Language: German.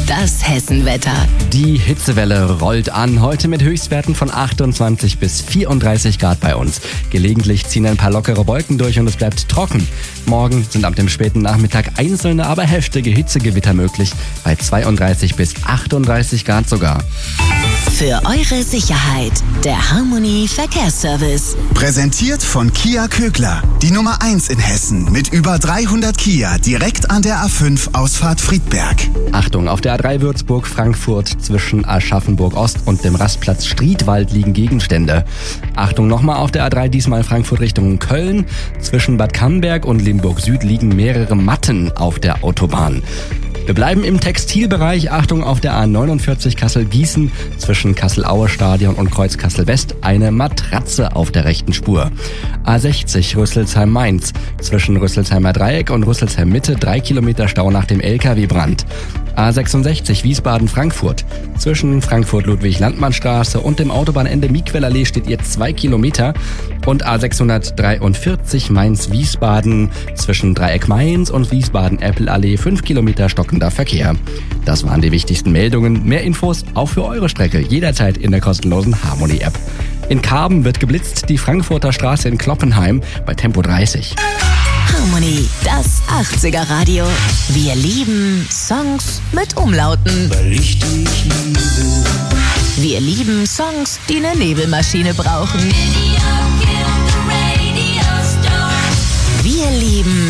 das Hessenwetter. Die Hitzewelle rollt an, heute mit Höchstwerten von 28 bis 34 Grad bei uns. Gelegentlich ziehen ein paar lockere Wolken durch und es bleibt trocken. Morgen sind ab dem späten Nachmittag einzelne, aber heftige Hitzegewitter möglich, bei 32 bis 38 Grad sogar. Für eure Sicherheit, der Harmony Verkehrsservice. Präsentiert von Kia Kögler, die Nummer 1 in Hessen mit über 300 Kia direkt an der A5 Ausfahrt Friedberg. Achtung, auf der A3 Würzburg-Frankfurt zwischen Aschaffenburg-Ost und dem Rastplatz Striedwald liegen Gegenstände. Achtung nochmal auf der A3, diesmal Frankfurt Richtung Köln. Zwischen Bad Camberg und Limburg-Süd liegen mehrere Matten auf der Autobahn. Wir bleiben im Textilbereich. Achtung auf der A49 Kassel-Gießen zwischen Kassel-Aue-Stadion und Kreuz Kassel-West eine Matratze auf der rechten Spur. A60 Rüsselsheim-Mainz zwischen Rüsselsheimer Dreieck und Rüsselsheim-Mitte 3 Kilometer Stau nach dem LKW-Brand. A66 Wiesbaden-Frankfurt zwischen Frankfurt-Ludwig-Landmann-Straße und dem Autobahnende Miquellallee steht ihr 2 Kilometer. Und A643 Mainz-Wiesbaden zwischen Dreieck Mainz und Wiesbaden-Äppelallee 5 Kilometer stockender Verkehr. Das waren die wichtigsten Meldungen. Mehr Infos auch für eure Strecke jederzeit in der kostenlosen Harmony-App. In Karben wird geblitzt, die Frankfurter Straße in Kloppenheim bei Tempo 30. Harmony, das 80er Radio. Wir lieben Songs mit Umlauten. Weil ich dich liebe. Wir lieben Songs, die eine Nebelmaschine brauchen. Wir lieben